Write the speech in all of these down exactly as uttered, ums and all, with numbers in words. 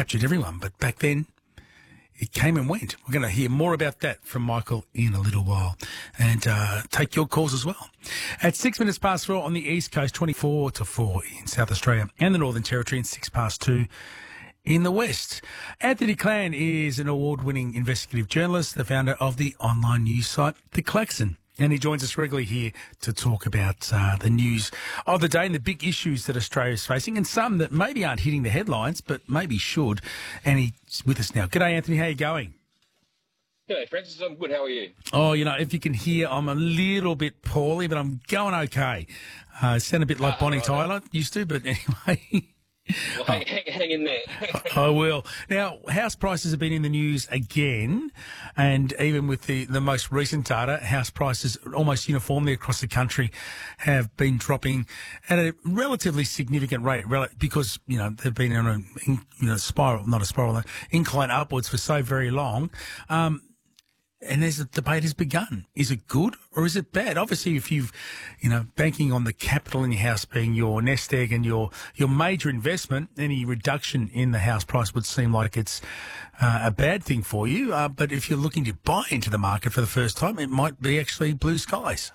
captured everyone. But back then, it came and went. We're going to hear more about that from Michael in a little while, and uh, take your calls as well. At six minutes past four on the East Coast, twenty-four to four in South Australia and the Northern Territory, and six past two in the West. Anthony Clan is an award-winning investigative journalist, the founder of the online news site The Klaxon. And he joins us regularly here to talk about uh, the news of the day and the big issues that Australia is facing, and some that maybe aren't hitting the headlines, but maybe should. And he's with us now. G'day, Anthony. How are you going? G'day, Francis. I'm good. How are you? Oh, you know, if you can hear, I'm a little bit poorly, but I'm going okay. Uh, I sound a bit like uh, Bonnie right. Tyler used to, but anyway... Well, hang, hang, hang in there. I will. Now, house prices have been in the news again, and even with the, the most recent data, house prices almost uniformly across the country have been dropping at a relatively significant rate because, you know, they've been on a you know, spiral, not a spiral, incline upwards for so very long. Um, And there's a debate has begun. Is it good or is it bad? Obviously, if you've, you know, banking on the capital in your house being your nest egg and your, your major investment, any reduction in the house price would seem like it's uh, a bad thing for you. Uh, but if you're looking to buy into the market for the first time, it might be actually blue skies.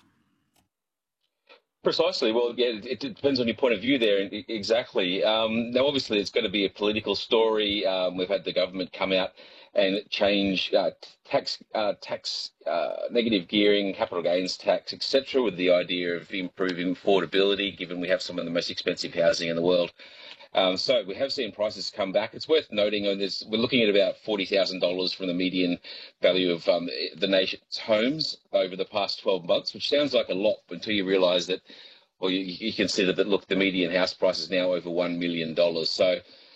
Precisely. Well, yeah, it, it depends on your point of view there. Exactly. Um, now, obviously, it's going to be a political story. Um, we've had the government come out and change uh, tax, uh, tax, uh, negative gearing, capital gains tax, et cetera, with the idea of improving affordability, given we have some of the most expensive housing in the world. Um, so we have seen prices come back. It's worth noting on this, we're looking at about forty thousand dollars from the median value of um, the nation's homes over the past twelve months, which sounds like a lot until you realise that, well, you, you consider that, look, the median house price is now over one million dollars. So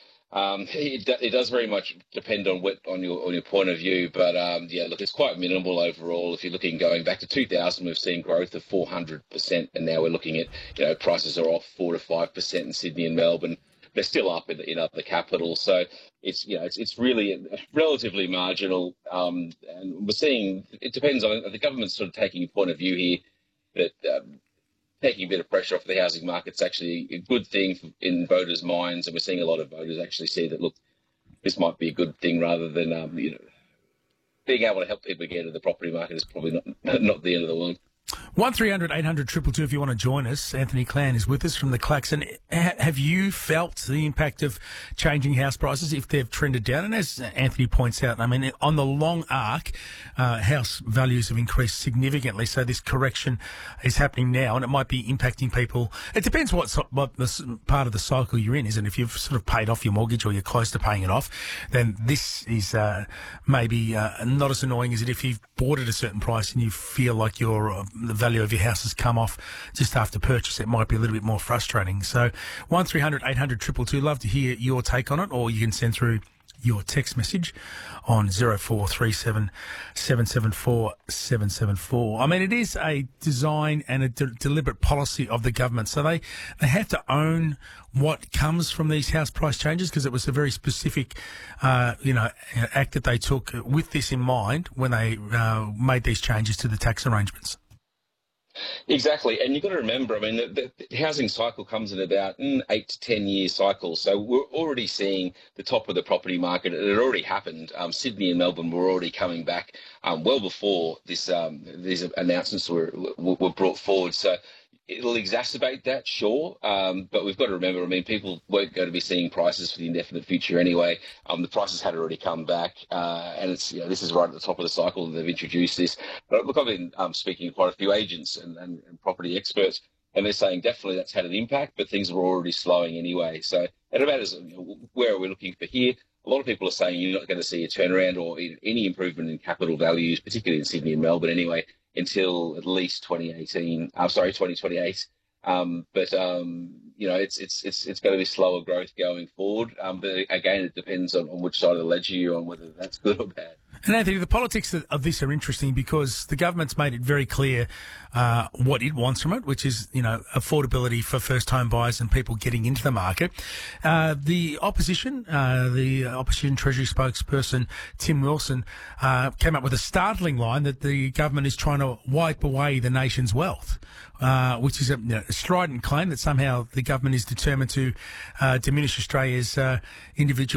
Um, it, it does very much depend on what on your on your point of view, but um, yeah, look, it's quite minimal overall. If you're looking going back to two thousand, we've seen growth of four hundred percent, and now we're looking at, you know, prices are off four to five percent in Sydney and Melbourne. They're still up in, in other capitals, so it's you know it's it's really relatively marginal. Um, and we're seeing it depends on the government's sort of taking a point of view here that. Um, Taking a bit of pressure off the housing market is actually a good thing in voters' minds, and we're seeing a lot of voters actually see that, look, this might be a good thing rather than, um, you know, being able to help people get into the property market is probably not not the end of the world. one three hundred eight hundred two two two if you want to join us. Anthony Clan is with us from the Klaxon. Ha- have you felt the impact of changing house prices if they've trended down? And as Anthony points out, I mean, on the long arc, uh, house values have increased significantly. So this correction is happening now, and it might be impacting people. It depends what, so- what the part of the cycle you're in is. And if you've sort of paid off your mortgage or you're close to paying it off, then this is uh, maybe uh, not as annoying as it if you've bought at a certain price and you feel like you're uh, the value of your house has come off just after purchase. It might be a little bit more frustrating. So one three hundred eight hundred two two two, love to hear your take on it, or you can send through your text message on zero four three seven seven seven four seven seven four. I mean, it is a design and a de- deliberate policy of the government. So they, they have to own what comes from these house price changes, because it was a very specific, uh, you know, act that they took with this in mind when they uh, made these changes to the tax arrangements. Exactly, and you've got to remember, I mean, the, the housing cycle comes in about mm, eight to ten year cycles. So we're already seeing the top of the property market. It had already happened. Um, Sydney and Melbourne were already coming back um, well before this um, these announcements were were brought forward. So it'll exacerbate that, sure, um, but we've got to remember, I mean, people weren't going to be seeing prices for the indefinite future anyway. Um, the prices had already come back, uh, and it's, you know, this is right at the top of the cycle that they've introduced this. But look, I've been um, speaking to quite a few agents and, and, and property experts, and they're saying definitely that's had an impact, but things were already slowing anyway. So it matters, you know, where are we looking for here? A lot of people are saying you're not going to see a turnaround or any improvement in capital values, particularly in Sydney and Melbourne anyway, until at least twenty eighteen. I'm uh, sorry, twenty twenty-eight. Um, but um, you know, it's it's it's it's going to be slower growth going forward. Um, but again, it depends on, on which side of the ledger you're on, whether that's good or bad. And Anthony, the politics of this are interesting because the government's made it very clear uh, what it wants from it, which is, you know, affordability for first-home buyers and people getting into the market. Uh, the opposition, uh, the opposition Treasury spokesperson Tim Wilson, uh, came up with a startling line that the government is trying to wipe away the nation's wealth, uh, which is a, you know, a strident claim that somehow the government is determined to uh, diminish Australia's uh, individual